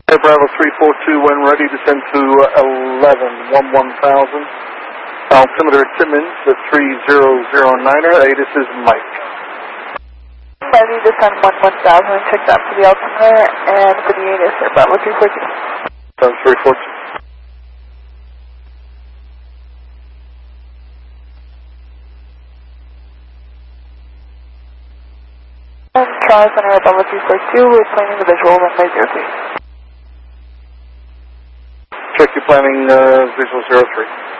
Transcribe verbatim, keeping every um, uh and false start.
Air Bravo three four two, when ready, descend to eleven one one thousand. Altimeter Timmins at three zero zero niner. A, this is Mike. Ready, descend one one thousand, check that for the altimeter, and for the A N S Air Bravo three four two. Sounds three four two. And Charlie Center Air Bravo three four two, we're planning the visual runway zero three. Check your planning, uh, visual zero three.